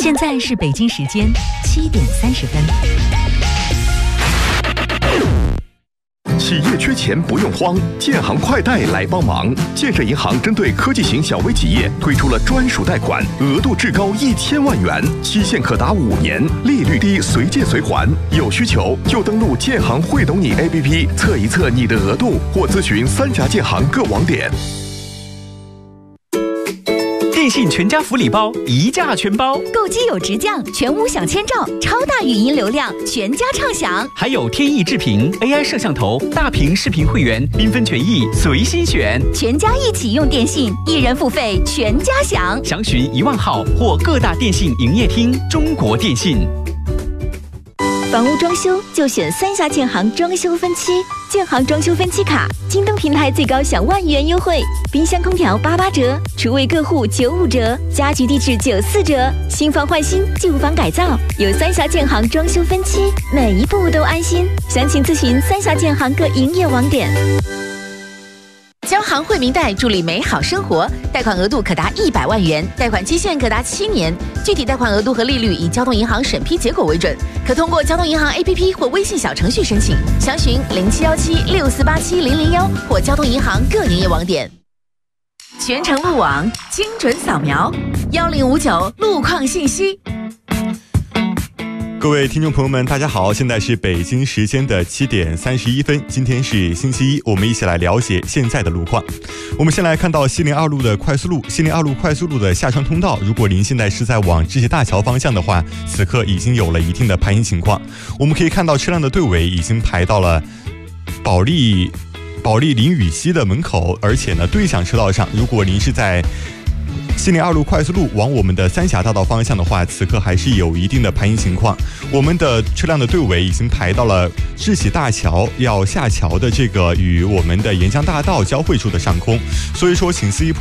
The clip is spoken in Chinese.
现在是北京时间7点30分。 企业缺钱不用慌，建行快贷来帮忙。建设银行针对科技型小微企业推出了专属贷款，额度至高1000万元，期限可达5年，利率低，随借随还。有需求就登录建行会懂你 APP 测一测你的额度，或咨询3家建行各网点。 电信全家福利包一价全包， 购机有直降，全屋享千兆，超大语音流量，全家畅享。 还有天翼智屏 AI 摄像头、大屏视频会员，缤纷权益随心选。 全家一起用电信，一人付费全家享。 详询1万号或各大电信营业厅。中国电信。 房屋装修就选3峡建行装修分期，建行装修分期卡，京东平台最高享10000元优惠，冰箱空调88折，厨卫各户95折，家居地质94折，新房换新，旧房改造，有3峡建行装修分期，每一步都安心。详情咨询3峡建行各营业网点。 交行惠民贷助力美好生活，贷款额度可达100万元，贷款期限可达7年，具体贷款额度和利率以交通银行审批结果为准，可通过交通银行 APP 或微信小程序申请。详询071764870001或交通银行各营业网点。全程路网，精准扫描，1059路况信息。 各位听众朋友们，大家好，现在是北京时间的7点31分，今天是星期一，我们一起来了解现在的路况。我们先来看到西宁2路的快速路，西宁2路快速路的下川通道，如果您现在是在往知识大桥方向的话，此刻已经有了一定的排行情况。我们可以看到车辆的队尾已经排到了保利林雨熙的门口，而且呢，对向车道上，如果您是在西宁2路快速路往我们的3峡大道方向的话，此刻还是有一定的排行情况。我们的车辆的队尾已经排到了智喜大桥要下桥的这个与我们的沿江大道交汇处的上空，所以说请司机